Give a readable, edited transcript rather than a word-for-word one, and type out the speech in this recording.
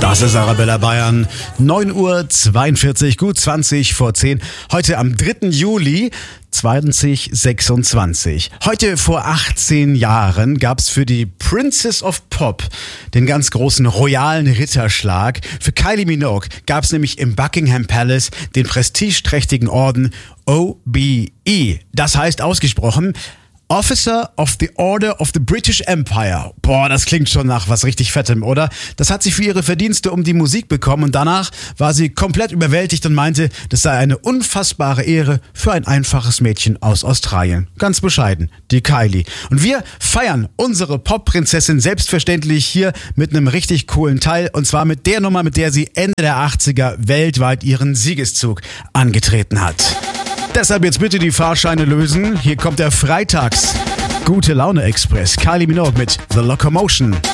Das ist Arabella Bayern, 9:42 Uhr, gut 20 vor 10. Heute am 3. Juli 2026. Heute vor 18 Jahren gab's für die Princess of Pop den ganz großen royalen Ritterschlag. Für Kylie Minogue gab's nämlich im Buckingham Palace den prestigeträchtigen Orden OBE. Das heißt ausgesprochen Officer of the Order of the British Empire. Boah, das klingt schon nach was richtig Fettem, oder? Das hat sie für ihre Verdienste um die Musik bekommen und danach war sie komplett überwältigt und meinte, das sei eine unfassbare Ehre für ein einfaches Mädchen aus Australien. Ganz bescheiden, die Kylie. Und wir feiern unsere Pop-Prinzessin selbstverständlich hier mit einem richtig coolen Teil und zwar mit der Nummer, mit der sie Ende der 80er weltweit ihren Siegeszug angetreten hat. Deshalb jetzt bitte die Fahrscheine lösen. Hier kommt der Freitags Gute Laune Express. Kylie Minogue mit The Locomotion.